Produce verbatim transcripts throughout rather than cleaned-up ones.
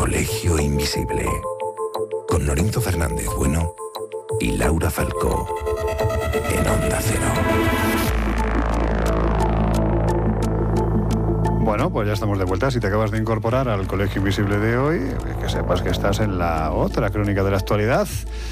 Colegio Invisible, con Norinto Fernández Bueno y Laura Falcó, en Onda Cero. Bueno, pues ya estamos de vuelta. Si te acabas de incorporar al Colegio Invisible de hoy, que sepas que estás en la otra crónica de la actualidad.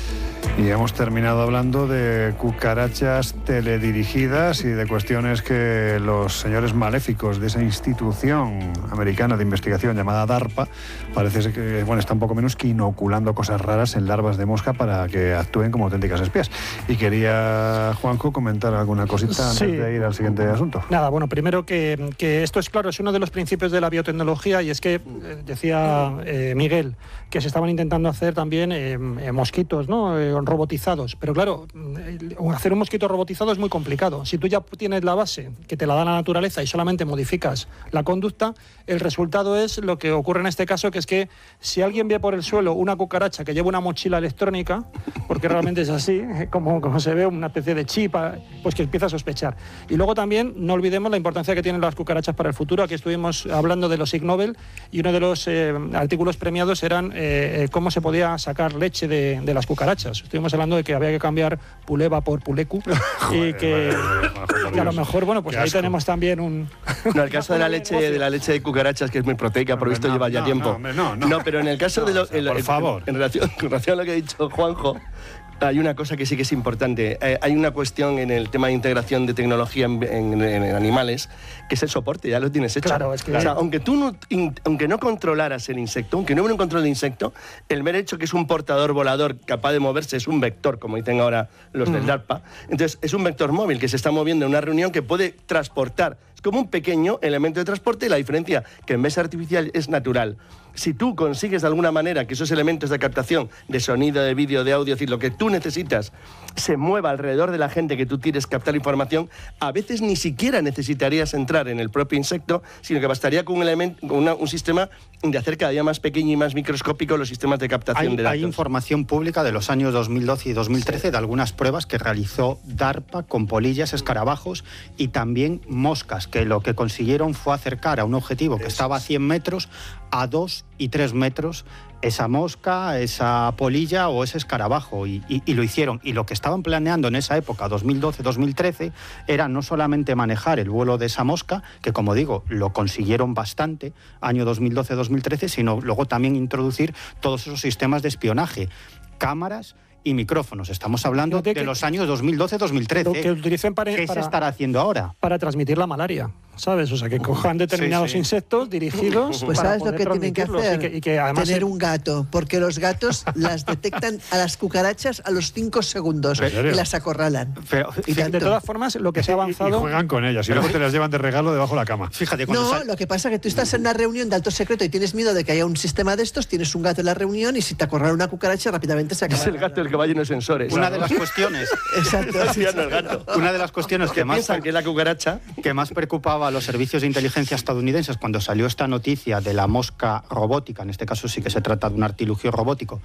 Y hemos terminado hablando de cucarachas teledirigidas y de cuestiones que los señores maléficos de esa institución americana de investigación llamada DARPA parece que, bueno, está un poco menos que inoculando cosas raras en larvas de mosca para que actúen como auténticas espías. Y quería, Juanjo, comentar alguna cosita antes sí. de ir al siguiente asunto. Nada, bueno, primero que, que esto es claro, es uno de los principios de la biotecnología y es que, eh, decía eh, Miguel, que se estaban intentando hacer también eh, eh, mosquitos, ¿no? Eh, robotizados, pero claro, hacer un mosquito robotizado es muy complicado. Si tú ya tienes la base que te la da la naturaleza y solamente modificas la conducta, el resultado es lo que ocurre en este caso, que es que si alguien ve por el suelo una cucaracha que lleva una mochila electrónica, porque realmente es así, como, como se ve una especie de chip, pues que empieza a sospechar. Y luego también no olvidemos la importancia que tienen las cucarachas para el futuro. Aquí estuvimos hablando de los Ig Nobel y uno de los eh, artículos premiados eran eh, cómo se podía sacar leche de, de las cucarachas. Estuvimos hablando de que había que cambiar puleva por pulecu y que, que a lo mejor, bueno, pues ahí tenemos también un... No, el caso de la leche de la leche de cucarachas, que es muy proteica, por visto no, lleva ya no, tiempo. No, no, no. no, pero en el caso no, de... Lo, o sea, el, por el, favor. En, en, relación, en relación a lo que ha dicho Juanjo, hay una cosa que sí que es importante. Eh, hay una cuestión en el tema de integración de tecnología en, en, en animales, que es el soporte, ya lo tienes hecho. Claro, es que... O sea, aunque tú no, in, aunque no controlaras el insecto, aunque no hubiera un control de insecto, el mero hecho que es un portador volador capaz de moverse es un vector, como dicen ahora los mm. del DARPA. Entonces, es un vector móvil que se está moviendo en una reunión que puede transportar. Es como un pequeño elemento de transporte y la diferencia, que en vez de artificial es natural. Si tú consigues de alguna manera que esos elementos de captación de sonido, de vídeo, de audio, es decir, lo que tú necesitas, se mueva alrededor de la gente que tú quieres captar información, a veces ni siquiera necesitarías entrar en el propio insecto, sino que bastaría con un, elemento, con una, un sistema de hacer cada día más pequeño y más microscópico los sistemas de captación hay, de datos. Hay información pública de los años dos mil doce y dos mil trece sí. de algunas pruebas que realizó DARPA con polillas, escarabajos y también moscas, que lo que consiguieron fue acercar a un objetivo que Eso estaba a cien metros a dos y tres metros esa mosca, esa polilla o ese escarabajo y, y, y lo hicieron. Y lo que estaban planeando en esa época, dos mil doce dos mil trece, era no solamente manejar el vuelo de esa mosca, que como digo, lo consiguieron bastante, año dos mil doce dos mil trece, sino luego también introducir todos esos sistemas de espionaje, cámaras y micrófonos. Estamos hablando de, de los años dos mil doce dos mil trece. Que utilicen para, ¿Qué para, se estará haciendo ahora? Para transmitir la malaria, ¿sabes? O sea, que cojan determinados sí, sí. insectos dirigidos. Pues para ¿sabes lo que tienen que hacer? Y que, y que además tener se... un gato, porque los gatos las detectan a las cucarachas a los cinco segundos y las acorralan. Pero, y de, de todas formas, lo que se ha avanzado... Y, y juegan con ellas y luego te las llevan de regalo debajo de la cama. Fíjate, no, sal... lo que pasa es que tú estás en una reunión de alto secreto y tienes miedo de que haya un sistema de estos, tienes un gato en la reunión y si te acorrala una cucaracha rápidamente se acaba. Es el gato el que va lleno de sensores. Una de las cuestiones... Exacto. el gato. Una de las cuestiones que más... piensan que es la cucaracha... que más preocupaba a los servicios de inteligencia estadounidenses cuando salió esta noticia de la mosca robótica, en este caso sí que se trata de un artilugio robótico,